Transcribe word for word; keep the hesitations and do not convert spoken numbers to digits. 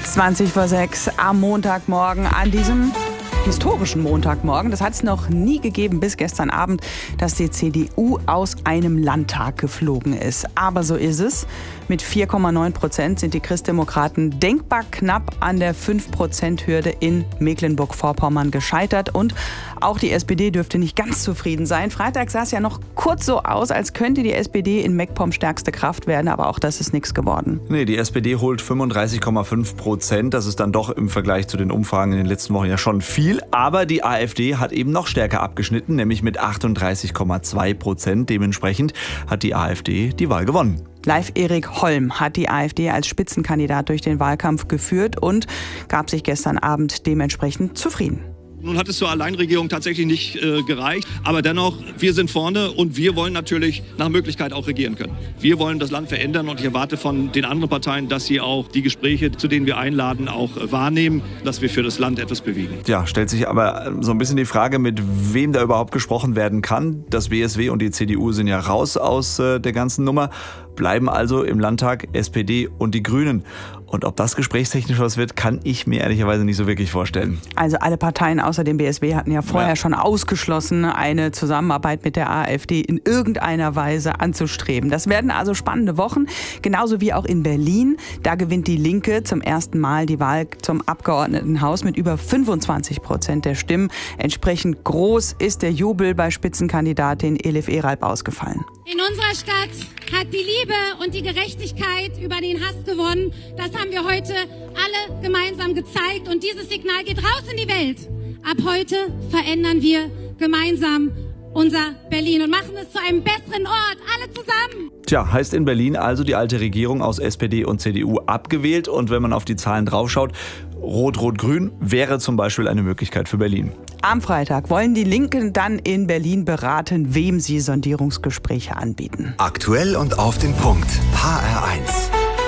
zwanzig vor sechs am Montagmorgen, an diesem historischen Montagmorgen. Das hat es noch nie gegeben bis gestern Abend, dass die C D U aus einem Landtag geflogen ist. Aber so ist es. Mit vier Komma neun Prozent sind die Christdemokraten denkbar knapp an der fünf Prozent Hürde in Mecklenburg-Vorpommern gescheitert. Und auch die S P D dürfte nicht ganz zufrieden sein. Freitag sah es ja noch kurz so aus, als könnte die S P D in MacPom stärkste Kraft werden. Aber auch das ist nichts geworden. Nee, die S P D holt fünfunddreißig Komma fünf Prozent. Das ist dann doch im Vergleich zu den Umfragen in den letzten Wochen ja schon viel. Aber die AfD hat eben noch stärker abgeschnitten, nämlich mit achtunddreißig Komma zwei Prozent. Dementsprechend hat die AfD die Wahl gewonnen. Live Erik Holm hat die AfD als Spitzenkandidat durch den Wahlkampf geführt und gab sich gestern Abend dementsprechend zufrieden. Nun hat es zur Alleinregierung tatsächlich nicht äh, gereicht. Aber dennoch, wir sind vorne und wir wollen natürlich nach Möglichkeit auch regieren können. Wir wollen das Land verändern und ich erwarte von den anderen Parteien, dass sie auch die Gespräche, zu denen wir einladen, auch äh, wahrnehmen, dass wir für das Land etwas bewegen. Ja, stellt sich aber so ein bisschen die Frage, mit wem da überhaupt gesprochen werden kann. Das B S W und die C D U sind ja raus aus äh, der ganzen Nummer. Bleiben also im Landtag S P D und die Grünen. Und ob das gesprächstechnisch was wird, kann ich mir ehrlicherweise nicht so wirklich vorstellen. Also alle Parteien außer dem B S W hatten ja vorher ja. schon ausgeschlossen, eine Zusammenarbeit mit der AfD in irgendeiner Weise anzustreben. Das werden also spannende Wochen, genauso wie auch in Berlin. Da gewinnt die Linke zum ersten Mal die Wahl zum Abgeordnetenhaus mit über fünfundzwanzig Prozent der Stimmen. Entsprechend groß ist der Jubel bei Spitzenkandidatin Elif Eralp ausgefallen. In unserer Stadt hat die Liebe und die Gerechtigkeit über den Hass gewonnen. Das haben wir heute alle gemeinsam gezeigt. Und dieses Signal geht raus in die Welt. Ab heute verändern wir gemeinsam unser Berlin und machen es zu einem besseren Ort. Alle zusammen. Tja, heißt in Berlin also die alte Regierung aus S P D und C D U abgewählt. Und wenn man auf die Zahlen draufschaut, Rot-Rot-Grün wäre zum Beispiel eine Möglichkeit für Berlin. Am Freitag wollen die Linken dann in Berlin beraten, wem sie Sondierungsgespräche anbieten. Aktuell und auf den Punkt. H R eins.